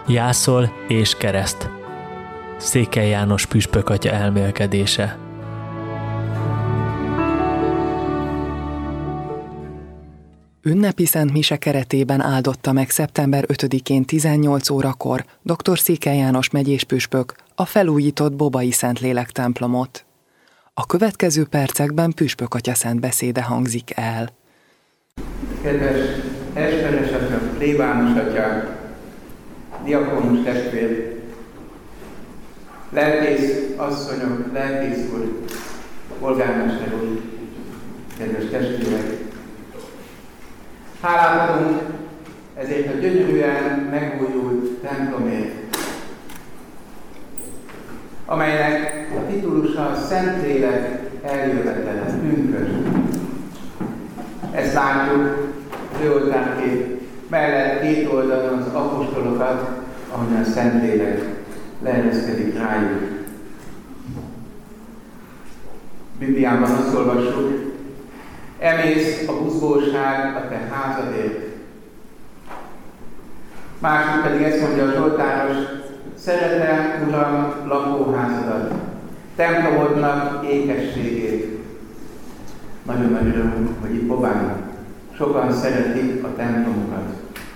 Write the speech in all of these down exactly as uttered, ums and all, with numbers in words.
Jászol és kereszt. Székely János püspök atya elmélkedése. Ünnepi Szent Mise keretében áldotta meg szeptember ötödikén tizennyolc órakor dr. Székely János megyés püspök a felújított Bobai Szentlélek templomot. A következő percekben püspök atya szent beszéde hangzik el. Kedves esperes atya, plébános atya, diakonus testvér, lelkész asszonyok, lelkész úr, polgármester úr, kedves testvérek! Hálát adunk ezért a gyönyörűen megújult templomért, amelynek a titulusa a Szentlélek eljövetele, pünkösd. Ezt látjuk főoltárkép mellett két oldalon az apostolokat, ahonnan a Szentlélek leereszkedik rájuk. Bibliában azt olvassuk: emész a buzgóság a te házadért. Másik pedig ezt mondja a Zsoltáros: szeretem, Uram, lakóházadat, templomodnak ékességét. Nagyon nagy öröm, hogy itt Bobán sokan szeretik a templomokat.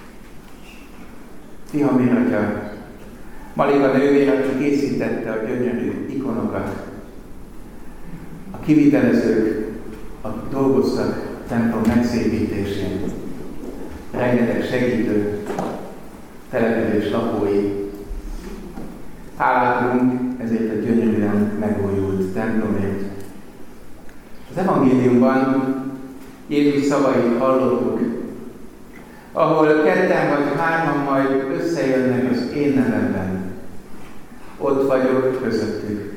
Tihamér atya, Malika nővér, aki készítette a gyönyörű ikonokat. A kivitelezők, akik dolgoztak a templom megszépítésén, rengeteg segítő, település lakói. Hálát adunk ezért a gyönyörűen megújult templomért. Az evangéliumban Jézus szavait hallottuk, ahol ketten vagy hárman majd összejönnek az én nevemben. Ott vagyok közöttük.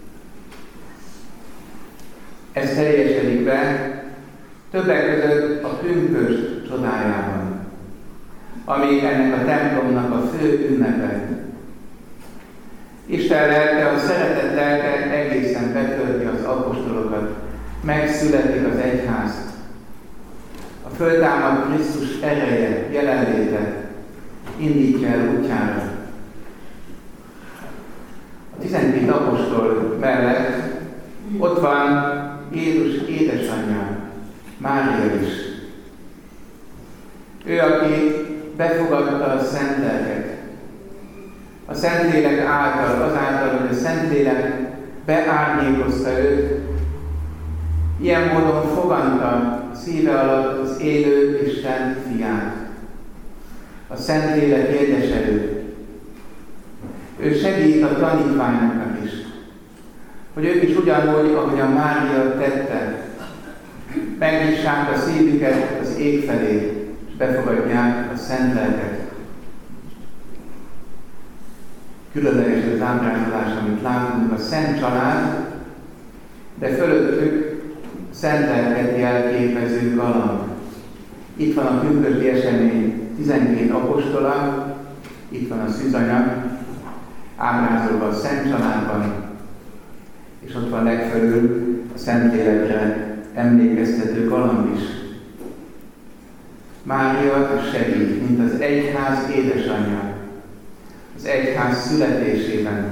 Ez teljesedik be többek között a pünkösd csodájában, ami ennek a templomnak a fő ünnepe. Isten lelke, a szeretet lelke egészen betölti az apostolokat, megszületik az egyház. A föltámad Krisztus ereje, jelenléte indítja el útjára. A tizenkét apostol mellett ott van Jézus édesanyja, Mária is. Ő, aki befogadta a Szent Lelket. A Szentlélek által, azáltal, hogy a Szentlélek beárnyékozta őt, ilyen módon fogadta szíve alatt az élő Isten fiát, a Szentlélek érdeselőt. Ő segít a tanítványoknak is, hogy ők is ugyanúgy, ahogyan Mária tette, megnyissák a szívüket az ég felé, és befogadják a Szent Lelket. Különleges az ábrázolás, amit látunk, a Szent Család, de fölöttük Szent Lelket jelképező galamb. Itt van a pünkösdi esemény tizenkét apostola, itt van a szűzanyag, ábrázolva a Szent Családban, és ott van legfelül a Szentlélekre emlékeztető galamb is. Mária segít, mint az egyház édesanyja, az egyház születésében.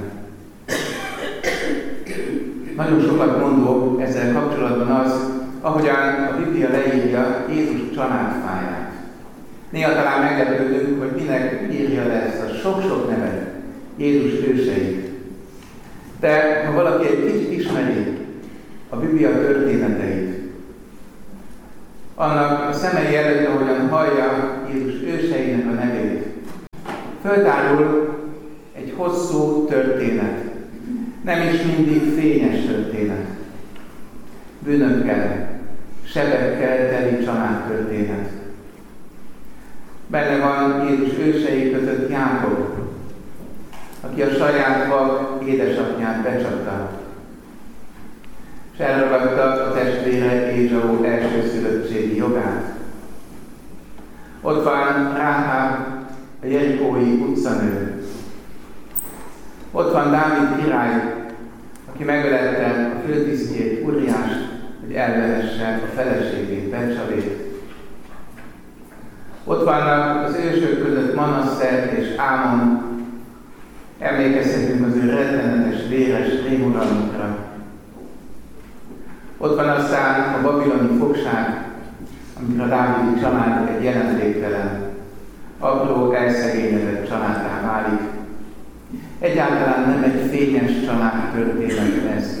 Nagyon sokat mondok ezzel kapcsolatban az, ahogyan a Biblia leírja Jézus családfáját. Néha talán meglepődünk, hogy minek írja le ezt a sok-sok nevet, Jézus őseit. De ha valaki egy kicsit ismeri a Biblia történeteit, annak a szemei előtt, ahogyan hallja Jézus őseinek a nevét, föltárul egy hosszú történet. Nem is mindig fényes történet. Bűnökkel, sebekkel teli családtörténet. Benne van Jézus ősei között Jákob, aki a saját vak édesapját becsapta, és elragadta a testvére Ézsau elsőszülöttségi jogát. Ott van Ráháb, a jerikói utcanő. Ott van Dávid király, aki megölette a főtisztjét, Uriást, hogy elvehesse a feleségét, Becsabét. Ott vannak az ősök között Manasszer és Ámon. Emlékezhetünk az ő rettenetes, véres rémuralmukra. Ott van aztán a babiloni fogság, amikor a dávidi család egy jelentéktelen, apró, elszegényedett családá válik. Egyáltalán nem egy fényes család történet ez.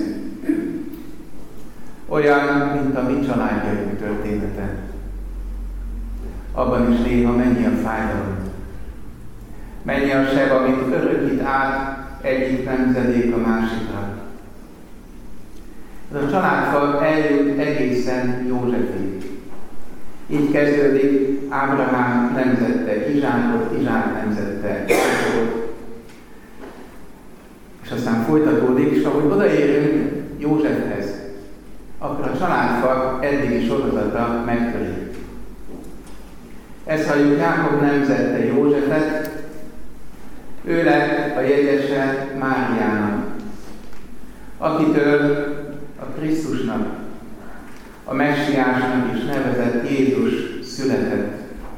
Olyan, mint a mi családjaink története. Abban is néha mennyi a fájdalom. Mennyi a seb, amit örökít át egyik nemzedék a másikra. Ez a családfal eljut egészen Józsefig. Így kezdődik Ábrahám nemzette, Izsákot, Izsák nemzette, Jákobot. És aztán folytatódik, és ahogy odaérünk Józsefhez, akkor a családfal eddigi sorozata megtörik. Ezt halljuk Jákob nemzette Józsefet, ő lett a jegyese Máriának, akitől a Krisztusnak, a Messiásnak is nevezett Jézus született.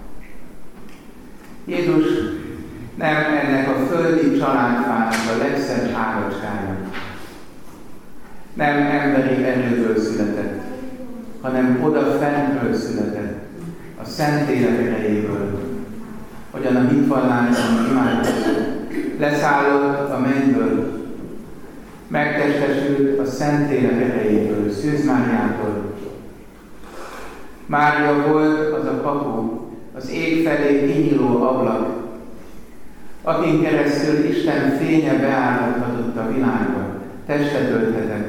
Jézus nem ennek a földi családfának a legszebb ágacskája. Nem emberi erőből született, hanem oda fentről született, a Szentlélek erejéből, hogyan a hitvalláson imádkozó leszállott a mennyből, megtestesült a Szentlélek erejéből, Szűz Máriától. Mária volt az a kapu, az ég felé kinyíló ablak, akin keresztül Isten fénye beáradhatott a világba, testet ölthetett.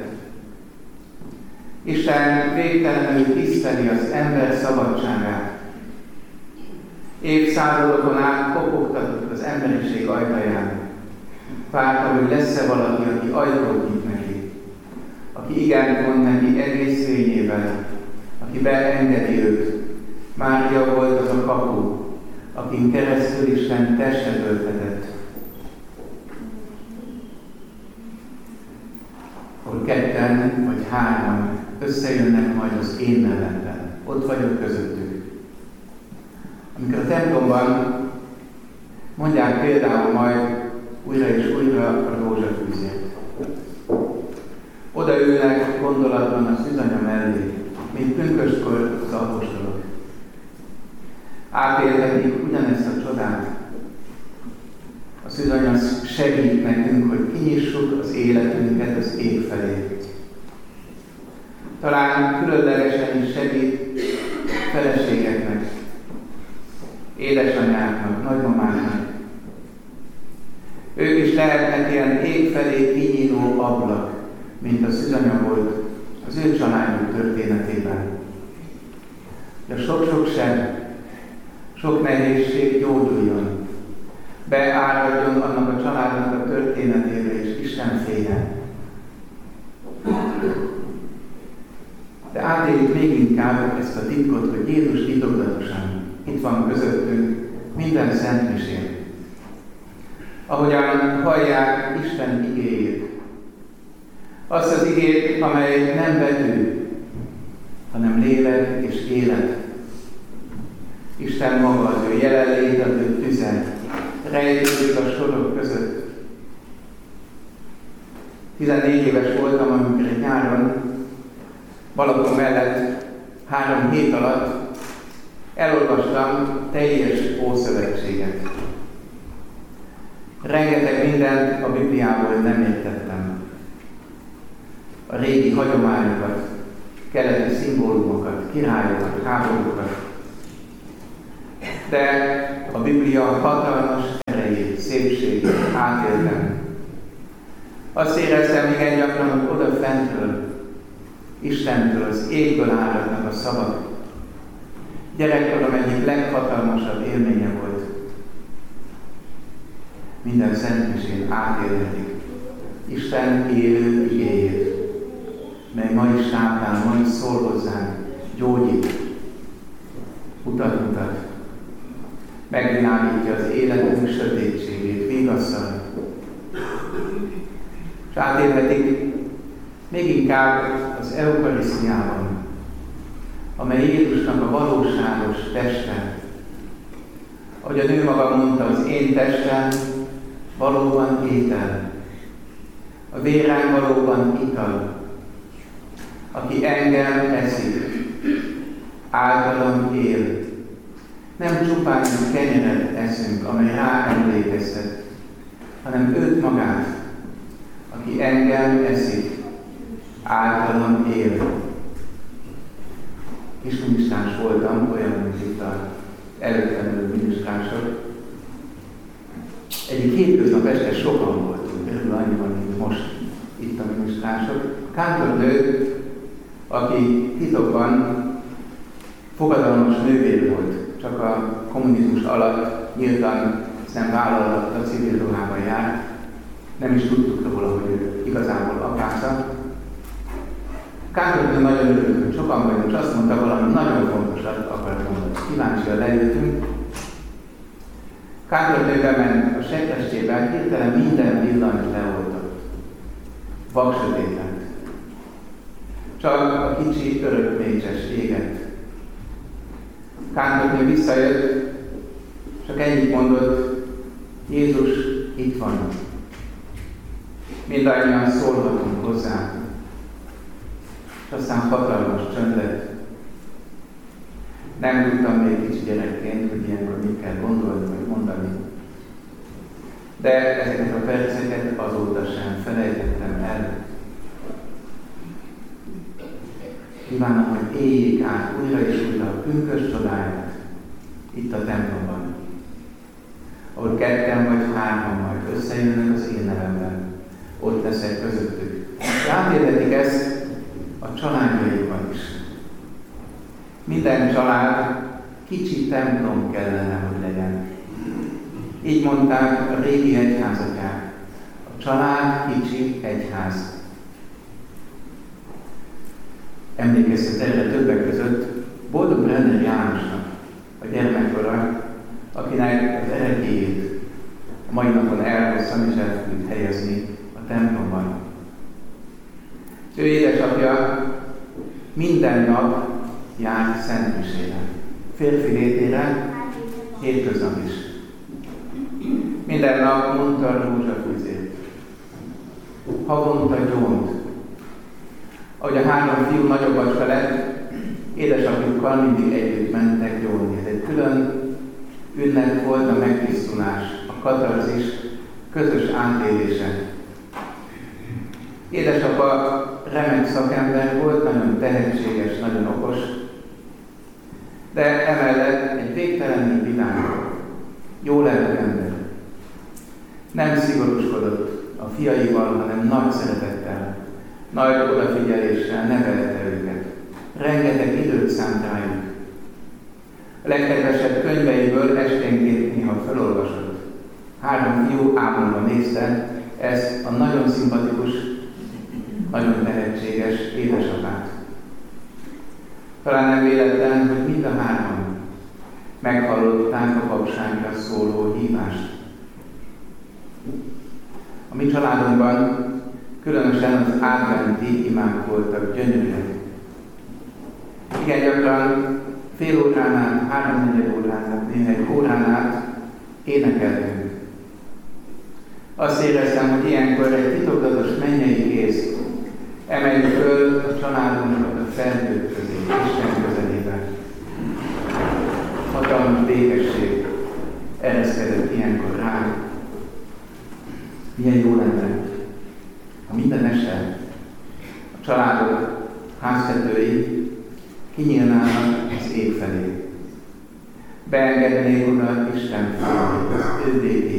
Isten végtelenül tiszteli az ember szabadságát. Évszázadokon át kopogtatott az emberiség ajtaján. Várta, hogy lesz-e valaki, aki ajtót nyit neki, aki igent mond neki egész fényével, aki beengedi őt. Mária volt az a kapu, akin keresztül Isten testet öltetett. Ahol ketten vagy hárman összejönnek majd az én nevemben, ott vagyok közöttük. Amikor a templomban mondják például majd újra és újra a rózsafűzét. Oda ülnek gondolatban a szűzanya mellé, mint pünköstkor az apostolok. Átélhetik ugyanezt a csodát. A szűzanya segít nekünk, hogy kinyissuk az életünket az ég felé. Talán különlegesen is segít feleségeknek, édesanyáknak, nagymamáknak. Ők is lehetnek ilyen ég felé kinyíló ablak, mint a szűzanya volt az ő családjuk történetében. De sok-sok seb, sok nehézség gyógyuljon, beáradjon annak a családnak a történetébe és Isten fénye. De átéljük még inkább ezt a titkot, hogy Jézus titokzatosan itt van közöttünk minden szentmisén. Ahogyan hallják Isten igéjét. Azt az igét, amely nem betű, hanem lélek és élet. Isten maga, az ő jelenlét, az ő tüze, rejtődik a sorok között. tizennégy éves voltam, amikor egy nyáron Balaton mellett három hét alatt elolvastam teljes Ószövetséget. Rengeteg mindent a Bibliából nem értettem. A régi hagyományokat, keleti szimbólumokat, királyokat, háborúkat. De a Biblia hatalmas erejét, szépségét átéltem. Azt éreztem még egy gyakran, hogy oda fentről, Istentől, az égből áradnak a szavak. Gyerekkorom egyik leghatalmasabb élménye volt. Minden szentmisén átélhetik Isten élő igéjét, mely ma is táplál, ma is szól hozzánk, gyógyít, utat mutat, megvilágítja az életünk sötétségét, vigasztal. És átélhetik még inkább az eukarisztiában, amely Jézusnak a valóságos teste, Ahogy a nő maga mondta, az én testem valóban étel, a vérem valóban ital. Aki engem eszik, általam él. Nem csupán kenyeret eszünk, amely rá emlékeztet, hanem őt magát, aki engem eszik, általam él. Kisminisztráns voltam, olyan, mint itt az előttem ülő minisztránsok. Egyik hétköznap este sokan voltunk, körülbelül annyiban, mint most itt a minisztránsok. A kántornő, aki titokban fogadalmas nővér volt, csak a kommunizmus alatt nyíltan nem vállalta, civil ruhában járt, nem is tudtuk róla, hogy ő igazából apáca. Kántornő nagyon örült, hogy sokan vagyunk, és azt mondta, valami nagyon fontosat akart mondani. Kíváncsian leültünk. Kántornő bement a sekrestjébe, hirtelen minden villanyt leoltott. Vaksötét lett. Csak a kicsi örökmécses égett. Kántornő visszajött, csak ennyit mondott: Jézus itt van. Mindannyian szólhatunk hozzá. És aztán hatalmas csönd lett. Nem tudtam még kicsi gyerekként, hogy ilyenkor mit kell gondolni, vagy mondani. De ezeket a perceket azóta sem felejtettem el. Kívánom, hogy éljék át újra és újra a pünkösd csodáját itt a templomban, ahol ketten vagy hárman majd összejönnek az én nevemben, ott leszek közöttük. És átélhetik ezt a családjaikban is. Minden család kicsi templom kellene, hogy legyen. Így mondták a régi egyházatyák. A család kicsi egyház. Emlékeztet erre többek között Boldog Brenner Jánosnak a gyermekkora, akinek az erekéjét a mai napon elhoztam és el tudjuk helyezni a templomban. Ő édesapja minden nap járt szentmisére, férfi létére, hétköznap is. Minden nap mondta rózsafűzét, havonta gyónt. Ahogy a három fiú nagyobbacska lett, édesapjukkal mindig együtt mentek gyónni. Ez egy külön ünnep volt, a megtisztulás, a katarzis közös átélése. Édesapa remek szakember volt, nagyon tehetséges, nagyon okos, de emellett egy végtelenül vidám, jó lelkű ember. Nem szigorúskodott a fiaival, hanem nagy szeretettel, nagy odafigyeléssel nevelte őket. Rengeteg időt szánt rájuk. A legkedvesebb könyveiből esténként néha felolvasott. Három fiú álmomban nézte ezt a nagyon szimpatikus, nagyon tehetséges édesapát. Talán nem véletlen, hogy mind a hárman meghallották a papságra szóló hívást. A mi családunkban különösen az adventi imák voltak gyönyörűek. Igen gyakran fél órán át, háromnegyed órán át, néha egy órán át énekeltünk. Azt éreztem, hogy ilyenkor egy titokzatos mennyei kéz emeljük föl a családunkat a felhők közé, Isten közelébe. Hatalmas békesség ereszkedett ilyenkor rá. Milyen jó lenne, ha minden este a családok háztetői kinyílnának az ég felé. Beengednék oda Isten felé, az ő